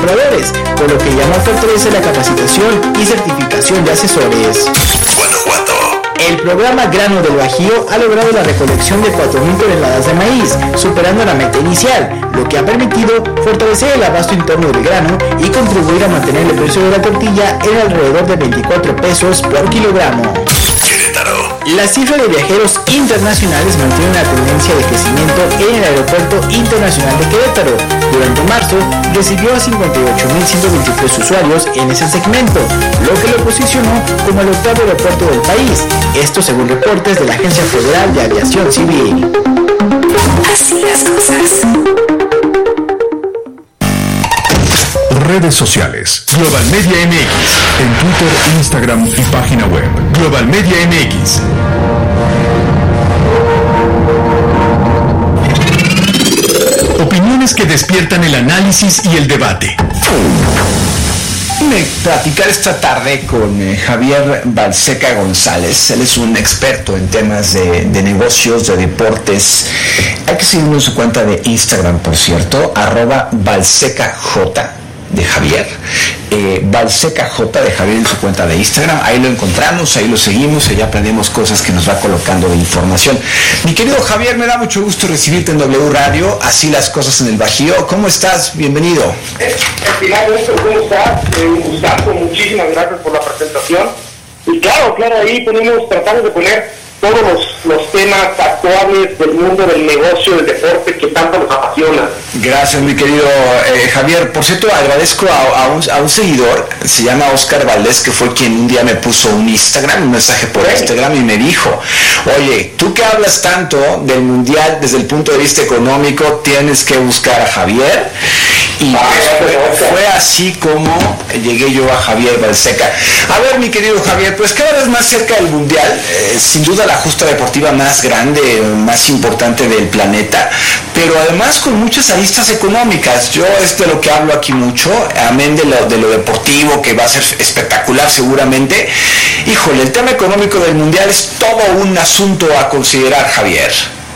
jugadores, por lo que ya no fortalece la capacitación y certificación de asesores. Guanajuato. El programa Grano del Bajío ha logrado la recolección de 4.000 toneladas de maíz, superando la meta inicial, lo que ha permitido fortalecer el abasto interno del grano y contribuir a mantener el precio de la tortilla en alrededor de 24 pesos por kilogramo. La cifra de viajeros internacionales mantiene una tendencia de crecimiento en el Aeropuerto Internacional de Querétaro. Durante marzo recibió a 58.123 usuarios en ese segmento, lo que lo posicionó como el octavo aeropuerto del país. Esto según reportes de la Agencia Federal de Aviación Civil. Así las cosas. Redes sociales. Global Media MX. En Twitter, Instagram y página web. Global Media MX. Opiniones que despiertan el análisis y el debate. Platicar esta tarde con Javier Balseca González. Él es un experto en temas de negocios, de deportes. Hay que seguirlo en su cuenta de Instagram, por cierto, @BalsecaJ de Javier. Balseca J de Javier en su cuenta de Instagram. Ahí lo encontramos, ahí lo seguimos, ahí aprendemos cosas que nos va colocando de información. Mi querido Javier, me da mucho gusto recibirte en W Radio, Así las cosas en el Bajío. ¿Cómo estás? Bienvenido. Finalmente, ¿cómo estás? Un gustazo, muchísimas gracias por la presentación. Y claro, ahí tratamos de poner todos los temas actuales del mundo del negocio, del deporte que tanto nos apasiona. Gracias, mi querido Javier. Por cierto, agradezco a un seguidor, se llama Oscar Valdés, que fue quien un día me puso un mensaje por Instagram y me dijo: oye, tú que hablas tanto del mundial desde el punto de vista económico, tienes que buscar a Javier. Y fue así como llegué yo a Javier Balseca. A ver, mi querido Javier, pues cada vez más cerca del mundial, sin duda la justa deportiva más grande, más importante del planeta, pero además con muchas aristas económicas. Yo es de lo que hablo aquí mucho, amén de lo deportivo, que va a ser espectacular seguramente. Híjole, el tema económico del mundial es todo un asunto a considerar, Javier.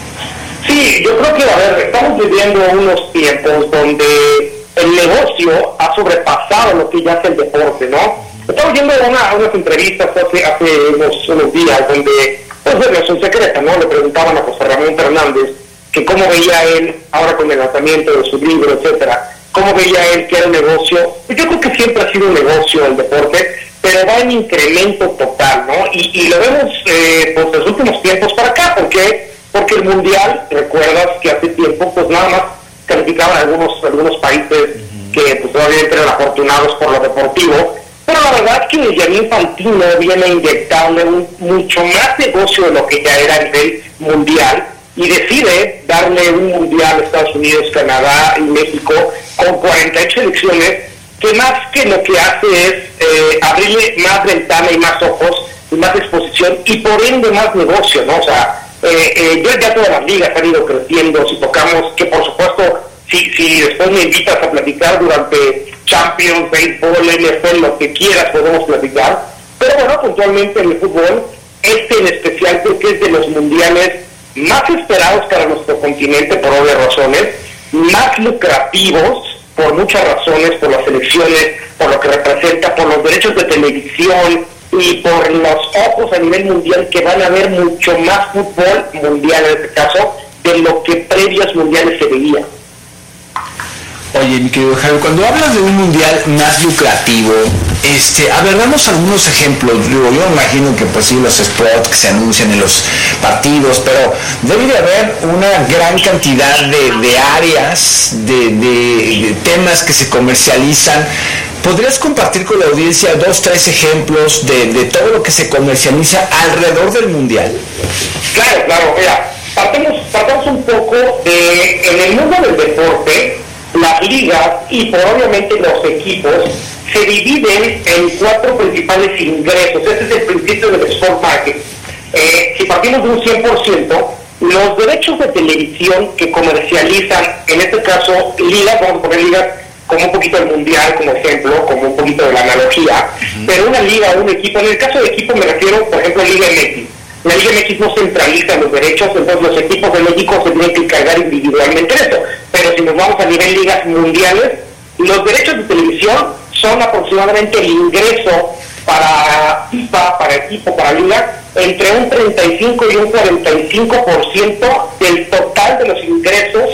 Sí, yo creo que, estamos viviendo unos tiempos donde el negocio ha sobrepasado lo que ya es el deporte, ¿no? Estamos viendo unas entrevistas hace unos días donde, pues, son secretas, ¿no? Le preguntaban a José Ramón Fernández que cómo veía él, ahora con el lanzamiento de su libro, etcétera, cómo veía él que era un negocio. Yo creo que siempre ha sido un negocio el deporte, pero va en incremento total, ¿no? Y lo vemos, pues, en los últimos tiempos para acá, porque el mundial, recuerdas que hace tiempo, pues nada más calificaban algunos países que pues obviamente eran afortunados por lo deportivo, pero la verdad es que Gianni Infantino viene a inyectarle mucho más negocio de lo que ya era a nivel mundial y decide darle un mundial a Estados Unidos, Canadá y México con 48 selecciones, que más que lo que hace es abrirle más ventana y más ojos y más exposición y por ende más negocio, ¿no? O sea, ya todas las ligas han ido creciendo. Si tocamos, que por supuesto, si después me invitas a platicar durante Champions, béisbol, NFL, lo que quieras podemos platicar, pero bueno, puntualmente en el fútbol, en especial porque es de los mundiales más esperados para nuestro continente por obvias razones, más lucrativos por muchas razones, por las elecciones, por lo que representa, por los derechos de televisión y por los ojos a nivel mundial, que van a ver mucho más fútbol mundial en este caso de lo que previos mundiales se veía. Oye, mi querido Javier, cuando hablas de un mundial más lucrativo, a ver, damos algunos ejemplos. Yo me imagino que pues sí, los spots que se anuncian en los partidos, pero debe de haber una gran cantidad de áreas, de temas que se comercializan. ¿Podrías compartir con la audiencia 2-3 ejemplos de todo lo que se comercializa alrededor del mundial? Claro, mira, partamos un poco en el mundo del deporte, las ligas y probablemente los equipos se dividen en 4 principales ingresos. Ese es el principio del sport market. Si partimos de un 100%, los derechos de televisión que comercializan, en este caso ligas, vamos a poner ligas como un poquito del mundial como ejemplo, como un poquito de la analogía, pero una liga o un equipo, en el caso de equipo me refiero, por ejemplo, a Liga MX. La Liga MX no centraliza los derechos, entonces los equipos de México se tienen que encargar individualmente de eso. Pero si nos vamos a nivel ligas mundiales, Los derechos de televisión son aproximadamente el ingreso para FIFA, para equipo, para liga, entre un 35 y un 45% del total de los ingresos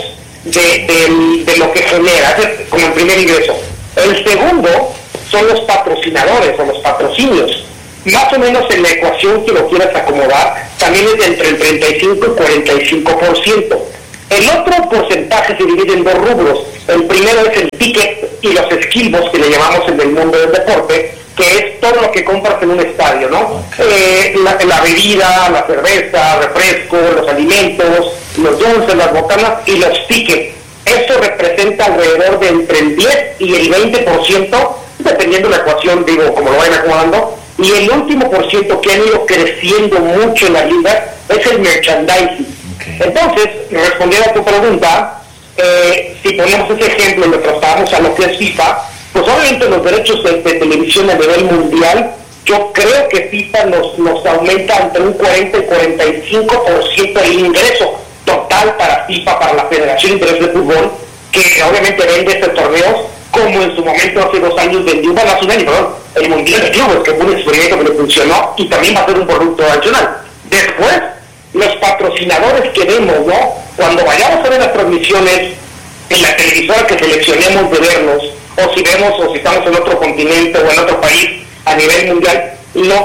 de lo que genera, como el primer ingreso. El segundo son los patrocinadores o los patrocinios. Más o menos en la ecuación que lo quieras acomodar, también es de entre el 35 y 45%. El otro porcentaje se divide en dos rubros. El primero es el ticket y los skillbox, que le llamamos en el mundo del deporte, que es todo lo que compras en un estadio, ¿no? Okay. La bebida, la cerveza, refresco, los alimentos, los dulces, las botanas y los tickets. Esto representa alrededor de entre el 10 y el 20%, dependiendo de la ecuación, digo, como lo vayan acomodando. Y el último por ciento que han ido creciendo mucho en la liga es el merchandising. Okay. Entonces, respondiendo a tu pregunta, si ponemos ese ejemplo y lo trasladamos a lo que es FIFA, pues obviamente los derechos de televisión a nivel mundial, yo creo que FIFA nos aumenta entre un 40 y 45% el ingreso total para FIFA, para la Federación Internacional de Fútbol, que obviamente vende estos torneos, como en su momento hace 2 años vendió el Mundial de Clubes, que fue un experimento que le funcionó y también va a ser un producto adicional. Después, los patrocinadores que vemos, ¿no? Cuando vayamos a ver las transmisiones en la televisora que seleccionemos de verlos, o si vemos, o si estamos en otro continente o en otro país a nivel mundial,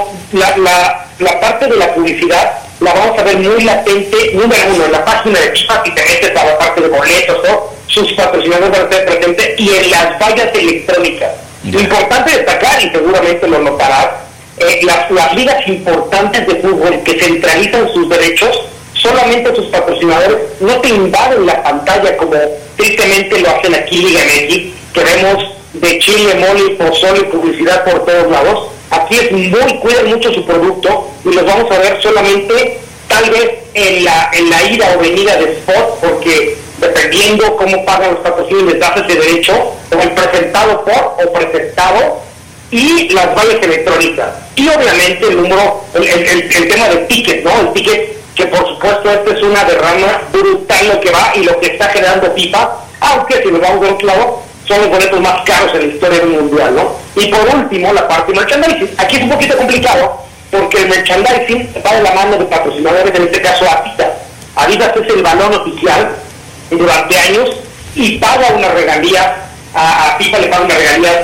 la parte de la publicidad la vamos a ver muy latente, número uno, en la página de FIFA, si te metes a la parte de boletos, ¿no? Sus patrocinadores van a estar presentes, y en las vallas electrónicas. Lo importante destacar, y seguramente lo notarás, las ligas importantes de fútbol que centralizan sus derechos, solamente sus patrocinadores no te invaden la pantalla como tristemente lo hacen aquí Liga MX, que vemos de chile, mole y pozole, publicidad por todos lados. Aquí cuidan mucho su producto y los vamos a ver solamente tal vez en la ida o venida de spot, porque dependiendo cómo pagan los patrocinios les das ese derecho, o el presentado por o presentado, y las vallas electrónicas. Y obviamente el tema del ticket, ¿no? El ticket, que por supuesto es una derrama brutal lo que va y lo que está generando FIFA, aunque si nos vamos de otro lado, son los boletos más caros en la historia del mundial, ¿no? Y por último, la parte de merchandising. Aquí es un poquito complicado, porque el merchandising va de la mano de patrocinadores, en este caso Adidas. Adidas es el balón oficial durante años y paga una regalía, a FIFA le paga una regalía,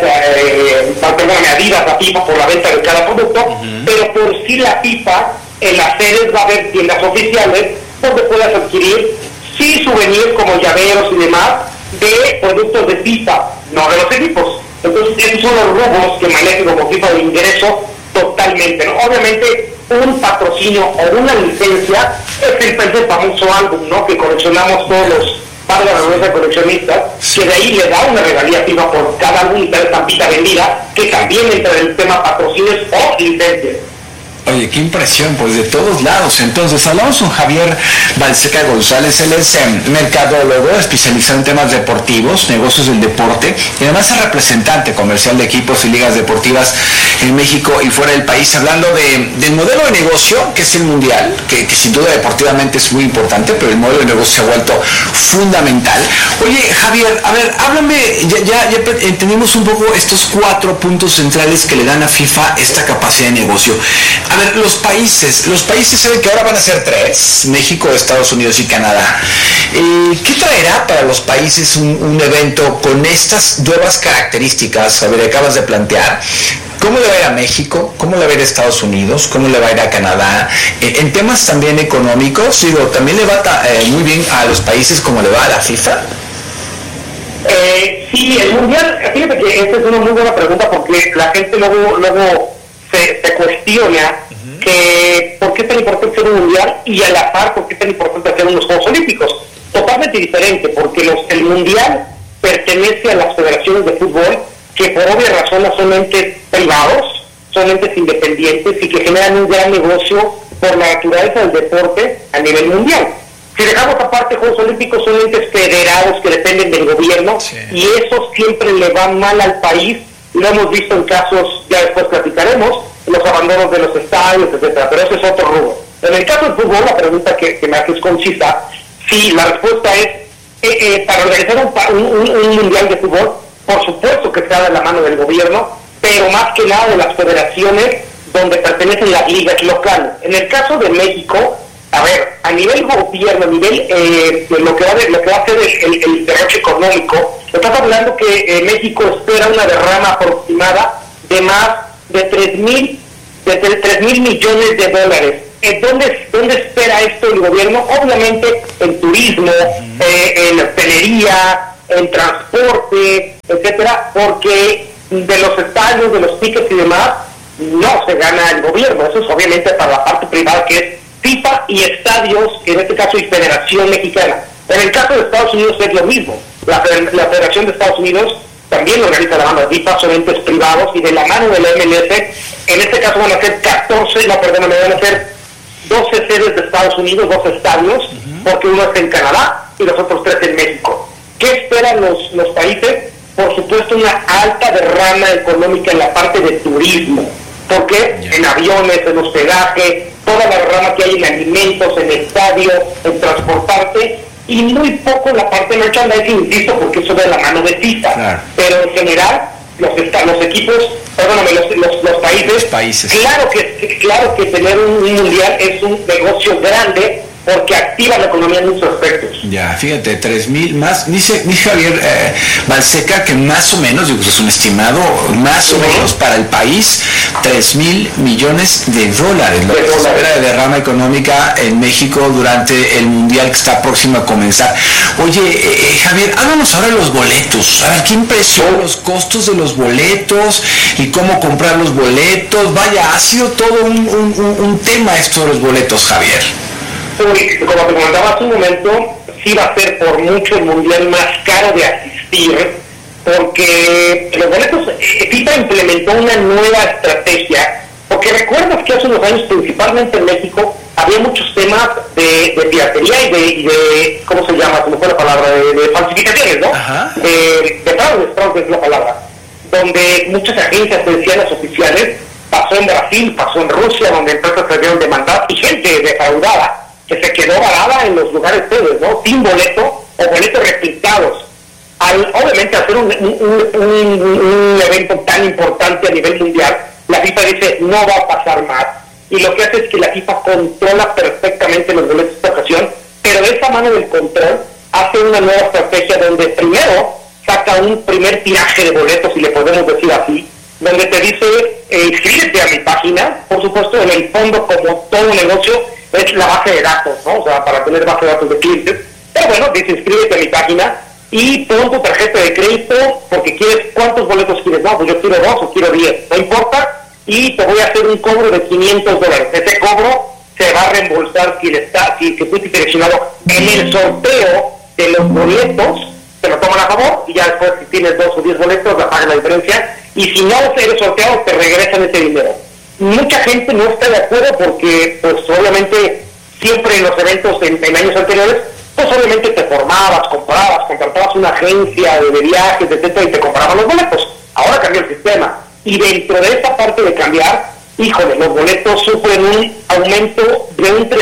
a Adidas, a FIFA por la venta de cada producto, pero por sí la FIFA, en las sedes va a haber tiendas oficiales donde puedas adquirir, sí, souvenirs como llaveros y demás, de productos de FIFA, no de los equipos. Entonces, esos son los rubros que manejan como FIFA de ingreso totalmente, ¿no? Obviamente, un patrocinio o una licencia es el famoso álbum, ¿no? Que coleccionamos todos los padres de los coleccionistas, que de ahí le da una regalía FIFA por cada álbum y cada estampita vendida, que también entra en el tema patrocinios o licencias. Oye, qué impresión, pues de todos lados. Entonces, hablamos con Javier Balseca González, él es mercadólogo especializado en temas deportivos, negocios del deporte, y además es representante comercial de equipos y ligas deportivas en México y fuera del país, hablando del modelo de negocio, que es el mundial, que sin duda deportivamente es muy importante, pero el modelo de negocio se ha vuelto fundamental. Oye, Javier, a ver, háblame, ya entendimos un poco estos 4 puntos centrales que le dan a FIFA esta capacidad de negocio. A ver, los países saben que ahora van a ser 3, México, Estados Unidos y Canadá. ¿Qué traerá para los países un evento con estas nuevas características? A ver, acabas de plantear. ¿Cómo le va a ir a México? ¿Cómo le va a ir a Estados Unidos? ¿Cómo le va a ir a Canadá? En temas también económicos, digo, ¿también le va muy bien a los países como le va a la FIFA? Sí, el mundial, fíjate que esta es una muy buena pregunta, porque la gente luego se cuestiona que por qué es tan importante hacer un mundial y a la par por qué es tan importante hacer unos Juegos Olímpicos. Totalmente diferente, porque el mundial pertenece a las federaciones de fútbol, que por obvias razones son entes privados, son entes independientes y que generan un gran negocio por la naturaleza del deporte a nivel mundial. Si dejamos aparte, Juegos Olímpicos son entes federados que dependen del gobierno, sí, y eso siempre le va mal al país. Lo hemos visto en casos, ya después platicaremos, los abandonos de los estadios, etcétera, pero ese es otro rubro. En el caso del fútbol, la pregunta que me haces concisa, sí, la respuesta es, para organizar un mundial de fútbol, por supuesto que está de la mano del gobierno, pero más que nada de las federaciones donde pertenecen las ligas locales. En el caso de México, a ver, a nivel gobierno, a nivel de lo que va a ser el derroche económico, estás hablando que México espera una derrama aproximada de más de 3 mil millones de dólares. ¿Dónde espera esto el gobierno? Obviamente en turismo, en hostelería, en transporte, etcétera, porque de los estadios, de los tickets y demás, no se gana el gobierno. Eso es obviamente para la parte privada, que es FIFA y estadios, en este caso y Federación Mexicana. En el caso de Estados Unidos es lo mismo. La Federación de Estados Unidos también organiza la mano de FIFA, son entes privados, y de la mano de la MLS, en este caso van a ser 12 sedes de Estados Unidos, 2 estadios, porque uno está en Canadá y los otros 3 en México. ¿Qué esperan los países? Por supuesto, una alta derrama económica en la parte de turismo, porque en aviones, en hospedaje, toda la derrama que hay en alimentos, en estadio, en transportarte, y muy poco en la parte de merchandising, insisto, porque eso de la mano de FIFA. Claro. Pero en general, los equipos, perdóname, los países, claro que tener un mundial es un negocio grande, porque activa la economía en muchos aspectos. Ya, fíjate, 3,000 más, dice Javier Balseca que más o menos, digo, es un estimado, más o menos para el país, 3,000 millones de dólares, lo que se espera de derrama económica en México durante el Mundial que está próximo a comenzar. Oye, Javier, háblanos ahora de los boletos. A ver, ¿qué impresión los costos de los boletos y cómo comprar los boletos? Vaya, ha sido todo un tema esto de los boletos, Javier. Como te comentaba hace un momento, sí va a ser por mucho el mundial más caro de asistir, porque los boletos, FIFA implementó una nueva estrategia, porque recuerdas que hace unos años, principalmente en México, había muchos temas de piratería y de ¿cómo se llama? ¿Cómo fue la palabra? De falsificaciones, ¿no? De fraude es la palabra, donde muchas agencias decían, oficiales, pasó en Brasil, pasó en Rusia, donde empresas se vieron demandar y gente defraudada, que se quedó varada en los lugares sedes, ¿no? Sin boleto o boletos replicados. Al obviamente hacer un evento tan importante a nivel mundial, la FIFA dice no va a pasar más, y lo que hace es que la FIFA controla perfectamente los boletos de esta ocasión, pero de esa mano del control hace una nueva estrategia donde primero saca un primer tiraje de boletos, si le podemos decir así, donde te dice inscríbete a mi página. Por supuesto, en el fondo, como todo negocio, es la base de datos, ¿no? O sea, para tener base de datos de clientes. Pero bueno, dice inscríbete a mi página y pon tu tarjeta de crédito porque quieres, ¿cuántos boletos quieres? No, pues yo quiero 2 o quiero 10, no importa, y te voy a hacer un cobro de $500. Ese cobro se va a reembolsar si fuiste seleccionado en el sorteo de los boletos, te lo toman a favor, y ya después si tienes 2 o 10 boletos, la pagan la diferencia, y si no eres sorteado, te regresan ese dinero. Mucha gente no está de acuerdo porque, pues obviamente, siempre en los eventos en años anteriores, pues obviamente te formabas, contratabas una agencia de viajes, etcétera, y te compraban los boletos. Ahora cambió el sistema. Y dentro de esa parte de cambiar, híjole, los boletos sufren un aumento de un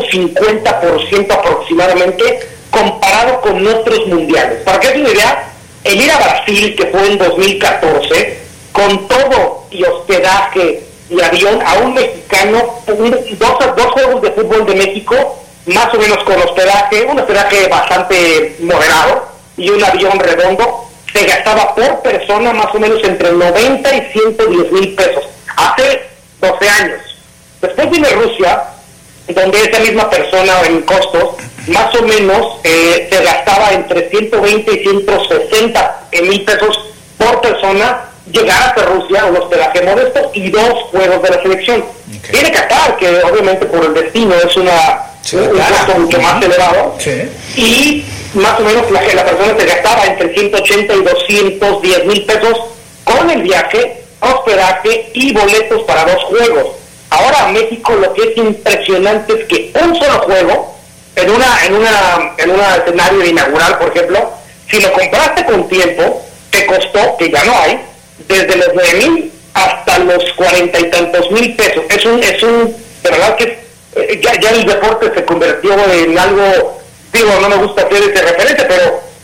350% aproximadamente comparado con otros mundiales. Para que es una idea, el ir a Brasil, que fue en 2014, con todo y hospedaje y avión, a un mexicano, dos juegos de fútbol de México, más o menos con hospedaje, un hospedaje bastante moderado y un avión redondo, se gastaba por persona más o menos entre 90 y 110 mil pesos, hace 12 años. Después viene Rusia, donde esa misma persona en costos, más o menos se gastaba entre 120 y 160 mil pesos por persona, llegar hasta Rusia, un hospedaje modesto y 2 juegos de la selección. Okay. Tiene Qatar, que obviamente por el destino es un costo mucho más elevado, y más o menos la persona se gastaba entre 180 y 210 mil pesos con el viaje, hospedaje y boletos para 2 juegos. Ahora México, lo que es impresionante es que un solo juego, en un escenario inaugural, por ejemplo, si lo compraste con tiempo, te costó, que ya no hay, desde los 9,000 hasta los 40 y tantos mil pesos. Es un de verdad que ya el deporte se convirtió en algo, digo, no me gusta hacer ese referente, pero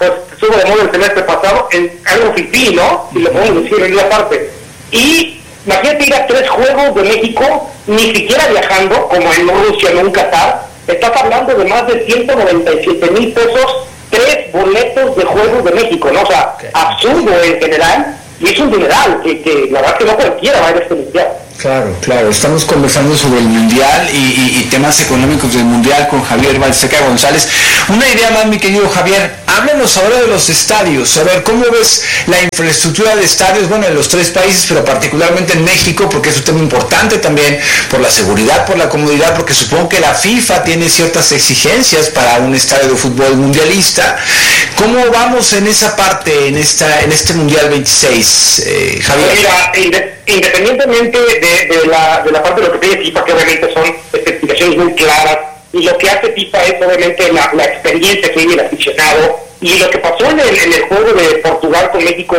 pues estuvo de moda el semestre pasado, en algo fifí, ¿no? Si lo podemos decir en una parte. Y imagínate ir a 3 juegos de México, ni siquiera viajando, como en Rusia, en un Qatar. Estás hablando de más de 197,000 pesos, 3 boletos de juegos de México, ¿no? O sea, absurdo en general, y es un dineral que la verdad que no cualquiera va a ir a este mundial. Claro, estamos conversando sobre el Mundial y temas económicos del Mundial con Javier Balseca González. Una idea más, mi querido Javier, háblanos ahora de los estadios. A ver, ¿cómo ves la infraestructura de estadios? Bueno, en los 3 países, pero particularmente en México, porque es un tema importante también por la seguridad, por la comodidad, porque supongo que la FIFA tiene ciertas exigencias para un estadio de fútbol mundialista. ¿Cómo vamos en esa parte, en este Mundial 26, Javier? Mira, independientemente de la parte de lo que pide FIFA, que obviamente son especificaciones muy claras, y lo que hace FIFA es obviamente la experiencia que vive el aficionado, y lo que pasó en el juego de Portugal con México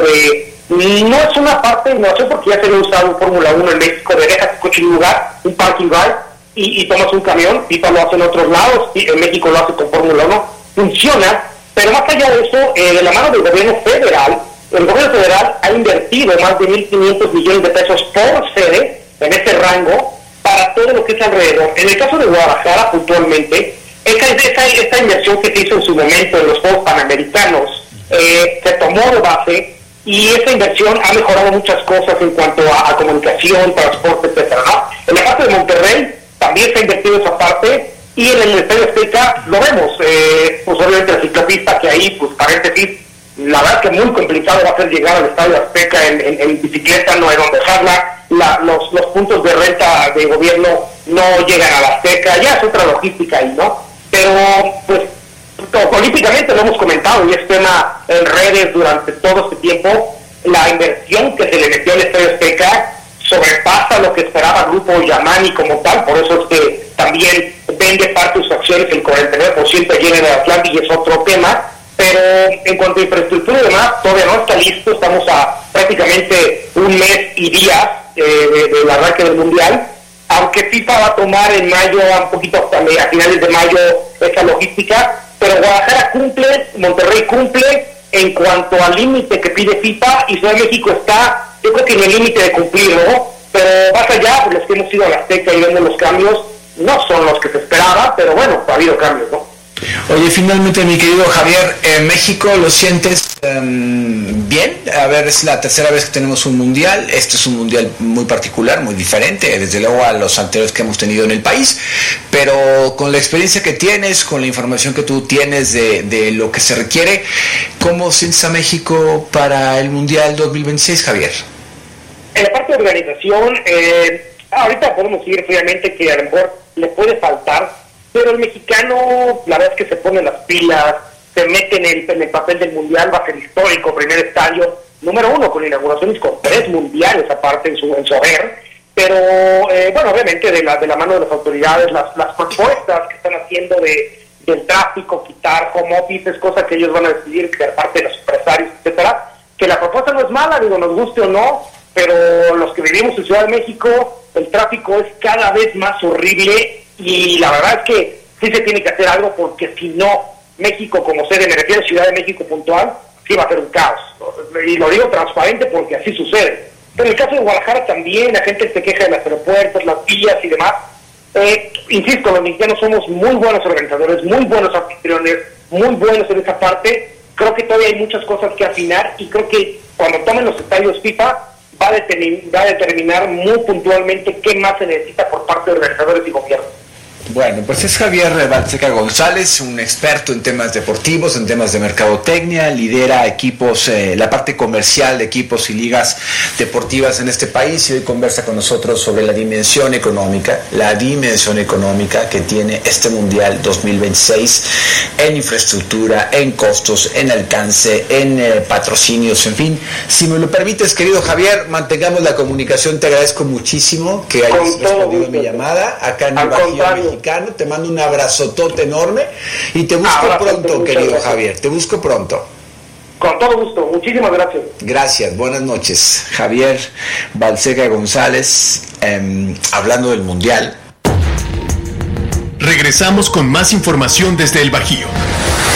no es una parte de innovación, porque ya se había usado en Fórmula 1 en México, de dejas tu coche en un lugar, un parking ride, y tomas un camión. FIFA lo hace en otros lados, y en México lo hace con Fórmula 1, funciona, pero más allá de eso, de la mano del gobierno federal, el gobierno federal ha invertido más de 1.500 millones de pesos por sede en este rango para todo lo que es alrededor. En el caso de Guadalajara, puntualmente, esta inversión que se hizo en su momento en los Juegos Panamericanos se tomó de base, y esa inversión ha mejorado muchas cosas en cuanto a comunicación, transporte, etcétera, ¿no? En la parte de Monterrey también se ha invertido esa parte, y en el Estadio Azteca lo vemos, pues obviamente la ciclopista, que ahí, pues paréntesis, la verdad que muy complicado va a ser llegar al Estadio Azteca en bicicleta, no hay donde dejarla, los puntos de renta de gobierno no llegan a la Azteca, ya es otra logística ahí, ¿no? Pero, pues, políticamente lo hemos comentado, y es tema en redes durante todo este tiempo, la inversión que se le metió al Estadio Azteca sobrepasa lo que esperaba Grupo Yamani como tal, por eso es que también vende parte de sus acciones, el 49% llena de Atlante, y es otro tema. Pero en cuanto a infraestructura y demás, todavía no está listo. Estamos a prácticamente un mes y días del arranque del Mundial, aunque FIFA va a tomar en mayo, un poquito hasta a finales de mayo, esa logística, pero Guadalajara cumple, Monterrey cumple en cuanto al límite que pide FIFA, y Ciudad de México está, yo creo que en el límite de cumplirlo, pero más allá, pues los que hemos ido a la Azteca y vemos los cambios, no son los que se esperaba, pero bueno, ha habido cambios, ¿no? Oye, finalmente, mi querido Javier, ¿en México lo sientes bien? A ver, es la tercera vez que tenemos un mundial. Este es un mundial muy particular, muy diferente, desde luego a los anteriores que hemos tenido en el país, pero con la experiencia que tienes, con la información que tú tienes de lo que se requiere, ¿cómo sientes a México para el Mundial 2026, Javier? En la parte de organización, ahorita podemos decir fríamente que a lo mejor le puede faltar, pero el mexicano, la verdad es que se pone las pilas, se mete en el papel del mundial, va a ser histórico, primer estadio, número 1, con inauguraciones con 3 mundiales aparte en su haber, pero bueno, obviamente de la mano de las autoridades, las propuestas que están haciendo del tráfico, quitar home office, es cosa que ellos van a decidir, que parte de los empresarios, etcétera, que la propuesta no es mala, digo, nos guste o no, pero los que vivimos en Ciudad de México, el tráfico es cada vez más horrible, y la verdad es que sí se tiene que hacer algo, porque si no, México como sede, me refiero a Ciudad de México puntual, sí va a ser un caos, y lo digo transparente porque así sucede. Pero en el caso de Guadalajara también, la gente se queja de los aeropuertos, las vías y demás. Insisto, los mexicanos somos muy buenos organizadores, muy buenos anfitriones, muy buenos en esa parte. Creo que todavía hay muchas cosas que afinar, y creo que cuando tomen los estadios FIFA va a determinar muy puntualmente qué más se necesita por parte de organizadores y gobierno. Bueno, pues es Javier Balseca González, un experto en temas deportivos, en temas de mercadotecnia, lidera equipos, la parte comercial de equipos y ligas deportivas en este país, y hoy conversa con nosotros sobre la dimensión económica que tiene este Mundial 2026 en infraestructura, en costos, en alcance, en patrocinios, en fin. Si me lo permites, querido Javier, mantengamos la comunicación. Te agradezco muchísimo que hayas respondido mi llamada acá en el Bajío Mexicano. Te mando un abrazotote enorme y te busco pronto, querido Javier. Te busco pronto. Con todo gusto. Muchísimas gracias. Gracias. Buenas noches. Javier Balseca González, hablando del Mundial. Regresamos con más información desde el Bajío.